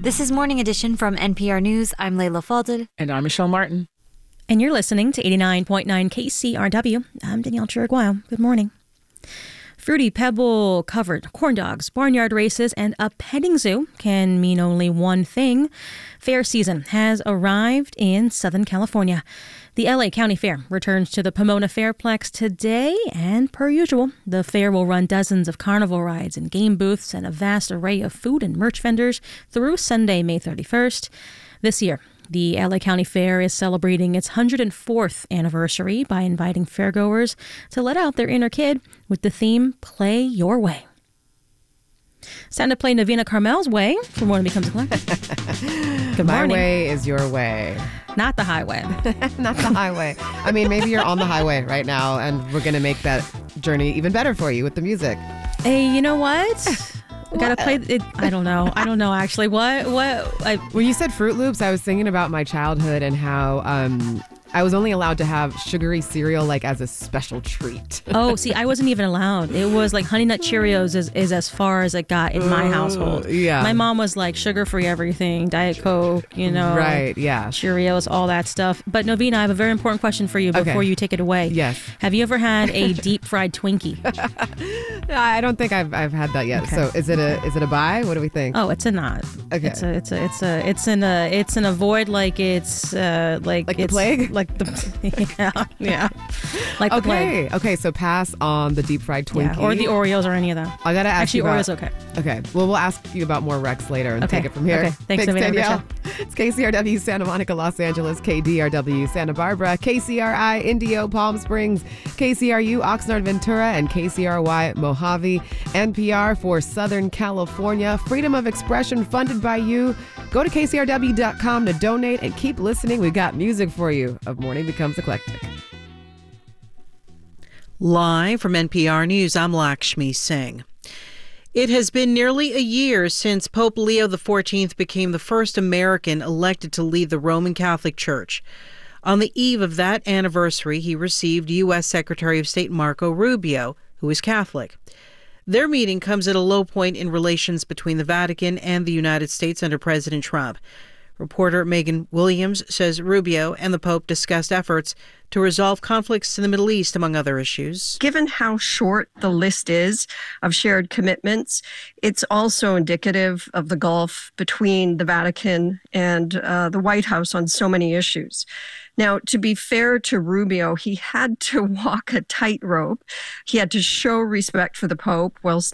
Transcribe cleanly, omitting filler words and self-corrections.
This is Morning Edition from NPR News. I'm Layla Falded. And I'm Michelle Martin. And you're listening to 89.9 KCRW. I'm Danielle Chiriguao. Good morning. Fruity Pebble-covered corn dogs, barnyard races, and a petting zoo can mean only one thing. Fair season has arrived in Southern California. The LA County Fair returns to the Pomona Fairplex today, and per usual, the fair will run dozens of carnival rides and game booths and a vast array of food and merch vendors through Sunday, May 31st. This year, the LA County Fair is celebrating its 104th anniversary by inviting fairgoers to let out their inner kid with the theme Play Your Way. It's time to play Navina Carmel's Way for Morning Becomes Eclectic. Good morning. My way is your way. Not the highway. Not the highway. I mean, maybe you're on the highway right now, and we're going to make that journey even better for you with the music. Hey, you know what? We gotta play it. I don't know, actually. When you said Fruit Loops, I was thinking about my childhood and how I was only allowed to have sugary cereal like as a special treat. Oh, see, I wasn't even allowed. It was like Honey Nut Cheerios is as far as it got in my household. Yeah. My mom was like sugar-free everything, Diet Coke, Right, yeah. Cheerios, all that stuff. But Novina, I have a very important question for you before you take it away. Yes. Have you ever had a deep-fried Twinkie? I don't think I've had that yet. Okay. So is it a buy? What do we think? Oh, it's a not. Okay. It's an avoid like it's like the plague? Like the yeah. Like the plague. Okay, so pass on the deep fried Twinkie. Yeah, or the Oreos or any of that. I gotta ask you about, Oreos okay. Okay. Well, we'll ask you about more Rex later and take it from here. Okay. Thanks Danielle. It's KCRW Santa Monica, Los Angeles, KDRW Santa Barbara, KCRI Indio, Palm Springs, KCRU Oxnard, Ventura, and KCRY Mojave. NPR for Southern California. Freedom of expression funded by you. Go to KCRW.com to donate and keep listening. We've got music for you of Morning Becomes Eclectic. Live from NPR News, I'm Lakshmi Singh. It has been nearly a year since Pope Leo XIV became the first American elected to lead the Roman Catholic Church. On the eve of that anniversary, he received U.S. Secretary of State Marco Rubio, who is Catholic. Their meeting comes at a low point in relations between the Vatican and the United States under President Trump. Reporter Megan Williams says Rubio and the Pope discussed efforts to resolve conflicts in the Middle East, among other issues. Given how short the list is of shared commitments, it's also indicative of the gulf between the Vatican and the White House on so many issues. Now, to be fair to Rubio, he had to walk a tightrope. He had to show respect for the Pope while